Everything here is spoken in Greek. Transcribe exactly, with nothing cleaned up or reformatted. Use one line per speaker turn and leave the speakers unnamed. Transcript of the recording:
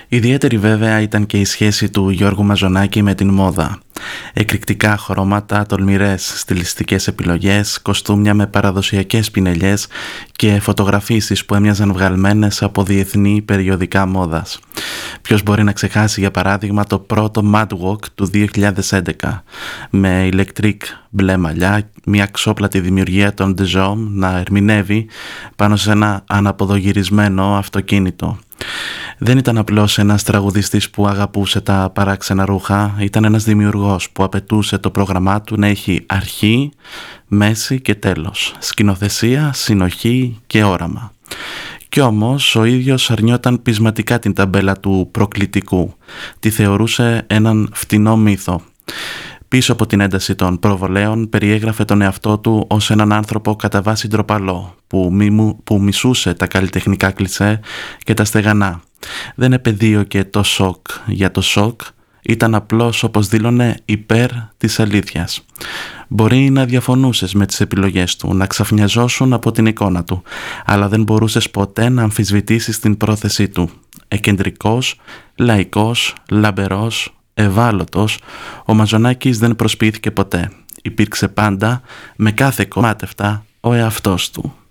Ιδιαίτερη βέβαια ήταν και η σχέση του Γιώργου Μαζονάκη με την μόδα. Εκρηκτικά χρώματα, τολμηρές στιλιστικές επιλογές, κοστούμια με παραδοσιακές πινελιές και φωτογραφίσεις που έμοιαζαν βγαλμένες από διεθνή περιοδικά μόδας. Ποιος μπορεί να ξεχάσει για παράδειγμα το πρώτο Mad Walk του δύο χιλιάδες έντεκα με ηλεκτρικ μπλε μαλλιά, μια ξόπλατη δημιουργία των De Jong να ερμηνεύει πάνω σε ένα αναποδογυρισμένο αυτοκίνητο. Δεν ήταν απλώς ένας τραγουδιστής που αγαπούσε τα παράξενα ρούχα, ήταν ένας δημιουργός που απαιτούσε το πρόγραμμά του να έχει αρχή, μέση και τέλος, σκηνοθεσία, συνοχή και όραμα. Κι όμως ο ίδιος αρνιόταν πεισματικά την ταμπέλα του προκλητικού, τη θεωρούσε έναν φτηνό μύθο. Πίσω από την ένταση των προβολέων περιέγραφε τον εαυτό του ως έναν άνθρωπο κατά βάση ντροπαλό που, μη, που μισούσε τα καλλιτεχνικά κλισέ και τα στεγανά. Δεν επεδίωκε το σοκ για το σοκ, ήταν απλώς, όπως δήλωνε, υπέρ της αλήθειας. Μπορεί να διαφωνούσες με τις επιλογές του, να ξαφνιαζόσουν από την εικόνα του, αλλά δεν μπορούσες ποτέ να αμφισβητήσεις την πρόθεσή του. Εκεντρικός, λαϊκός, λαμπερός, ευάλωτος, ο Μαζονάκης δεν προσποιήθηκε ποτέ. Υπήρξε πάντα, με κάθε κομμάτευτα, ο εαυτός του.